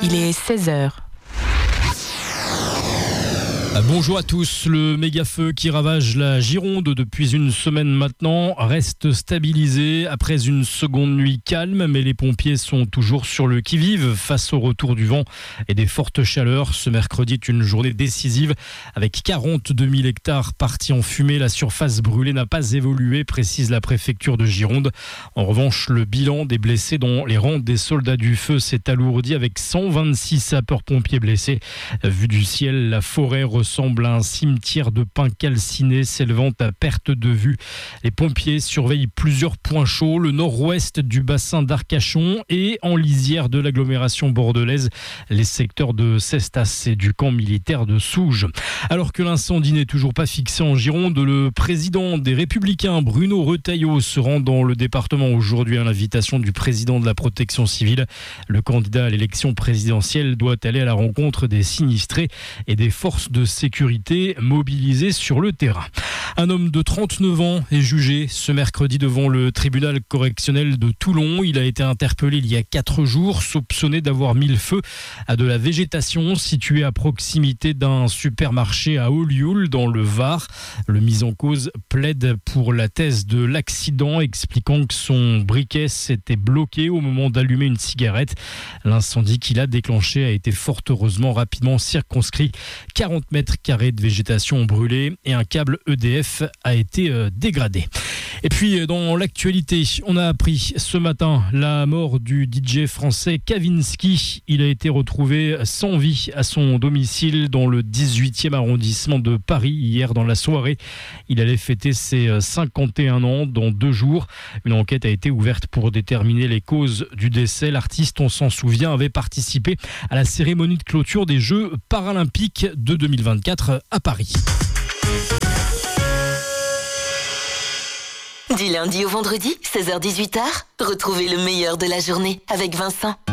Il est 16h. Bonjour à tous. Le méga-feu qui ravage la Gironde depuis une semaine maintenant reste stabilisé après une seconde nuit calme, mais les pompiers sont toujours sur le qui-vive face au retour du vent et des fortes chaleurs. Ce mercredi est une journée décisive avec 42 000 hectares partis en fumée. La surface brûlée n'a pas évolué, précise la préfecture de Gironde. En revanche, le bilan des blessés dans les rangs des soldats du feu s'est alourdi avec 126 sapeurs-pompiers blessés. Vu du ciel, la forêt ressemble à un cimetière de pins calcinés s'élevant à perte de vue. Les pompiers surveillent plusieurs points chauds, le nord-ouest du bassin d'Arcachon et en lisière de l'agglomération bordelaise, les secteurs de Cestas et du camp militaire de Souges. Alors que l'incendie n'est toujours pas fixé en Gironde, le président des Républicains, Bruno Retailleau, se rend dans le département aujourd'hui à l'invitation du président de la protection civile. Le candidat à l'élection présidentielle doit aller à la rencontre des sinistrés et des forces de sécurité mobilisées sur le terrain. Un homme de 39 ans est jugé ce mercredi devant le tribunal correctionnel de Toulon. Il a été interpellé il y a 4 jours, soupçonné d'avoir mis le feu à de la végétation située à proximité d'un supermarché à Olioul dans le Var. Le mis en cause plaide pour la thèse de l'accident, expliquant que son briquet s'était bloqué au moment d'allumer une cigarette. L'incendie qu'il a déclenché a été fort heureusement rapidement circonscrit. 40 mètres carrés de végétation ont brûlé et un câble EDF a été dégradé. Et puis dans l'actualité, on a appris ce matin la mort du DJ français Kavinsky. Il a été retrouvé sans vie à son domicile dans le 18e arrondissement de Paris hier dans la soirée. Il allait fêter ses 51 ans dans 2 jours. Une enquête a été ouverte pour déterminer les causes du décès. L'artiste, on s'en souvient, avait participé à la cérémonie de clôture des Jeux paralympiques de 2024 à Paris. Du lundi au vendredi, 16h-18h, retrouvez le meilleur de la journée avec Vincent.